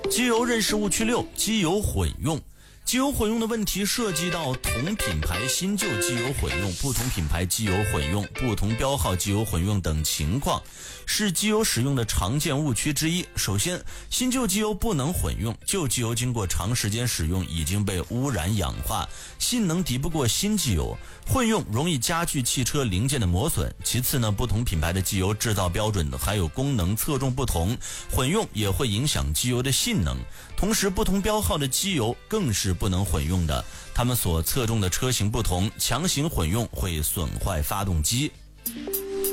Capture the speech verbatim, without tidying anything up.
机油认识误区六：机油混用。机油混用的问题涉及到同品牌新旧机油混用、不同品牌机油混用、不同标号机油混用等情况，是机油使用的常见误区之一。首先，新旧机油不能混用，旧机油经过长时间使用已经被污染氧化，性能敌不过新机油，混用容易加剧汽车零件的磨损。其次呢，不同品牌的机油制造标准还有功能侧重不同，混用也会影响机油的性能。同时，不同标号的机油更是不能混用的，它们所侧重的车型不同，强行混用会损坏发动机。